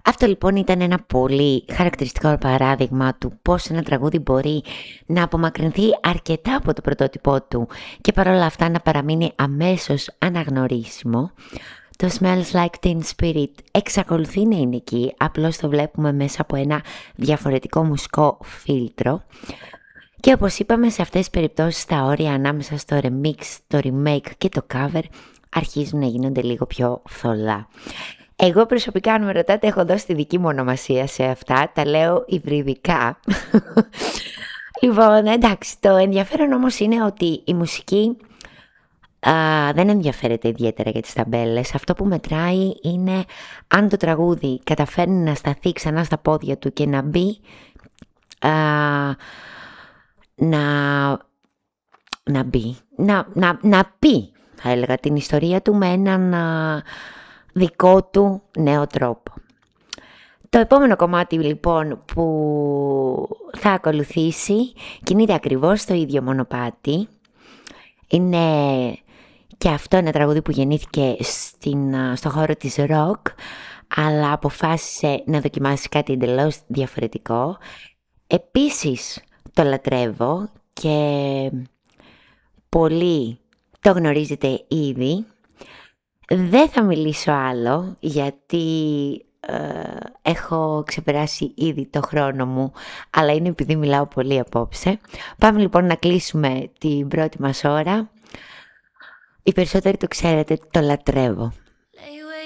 Αυτό λοιπόν ήταν ένα πολύ χαρακτηριστικό παράδειγμα του πώς ένα τραγούδι μπορεί να απομακρυνθεί αρκετά από το πρωτότυπό του και παρόλα αυτά να παραμείνει αμέσως αναγνωρίσιμο. Το Smells Like Teen Spirit εξακολουθεί να είναι εκεί, απλώς το βλέπουμε μέσα από ένα διαφορετικό μουσικό φίλτρο. Και όπως είπαμε, σε αυτές τις περιπτώσεις τα όρια ανάμεσα στο remix, το remake και το cover αρχίζουν να γίνονται λίγο πιο θολά. Εγώ προσωπικά, αν με ρωτάτε, έχω δώσει τη δική μου ονομασία σε αυτά, τα λέω υβριδικά. Λοιπόν, εντάξει, το ενδιαφέρον όμως είναι ότι η μουσική δεν ενδιαφέρεται ιδιαίτερα για τις ταμπέλες. Αυτό που μετράει είναι αν το τραγούδι καταφέρνει να σταθεί ξανά στα πόδια του και να μπει, να πει, θα έλεγα, την ιστορία του με έναν δικό του νέο τρόπο. Το επόμενο κομμάτι λοιπόν που θα ακολουθήσει κινείται ακριβώς στο ίδιο μονοπάτι. Είναι και αυτό ένα τραγούδι που γεννήθηκε στο χώρο της rock, αλλά αποφάσισε να δοκιμάσει κάτι εντελώς διαφορετικό. Επίσης το λατρεύω και πολύ το γνωρίζετε ήδη. Δεν θα μιλήσω άλλο γιατί έχω ξεπεράσει ήδη το χρόνο μου, αλλά είναι επειδή μιλάω πολύ απόψε. Πάμε λοιπόν να κλείσουμε την πρώτη μας ώρα. Οι περισσότεροι το ξέρετε, το λατρεύω.